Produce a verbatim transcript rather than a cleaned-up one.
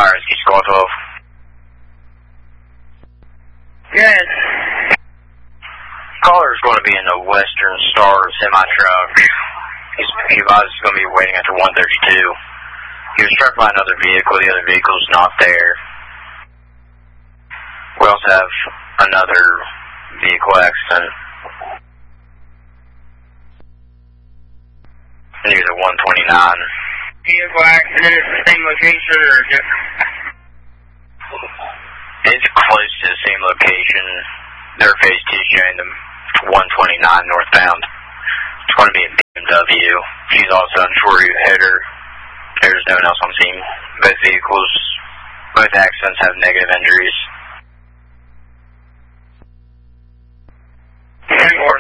Fire Rescue Squad twelve. Good. Caller's going to be in the Western Star semi-truck. He's, he was going to be waiting after one thirty-two. He was struck by another vehicle. The other vehicle's not there. We also have another vehicle accident near the one twenty-nine. Vehicle accident at the same location or different? It's close to the same location. Their phase two showing the one twenty-nine northbound. It's going to be a B M W. She's also on short route header. There's no one else on scene. Both vehicles, both accidents have negative injuries. ten four.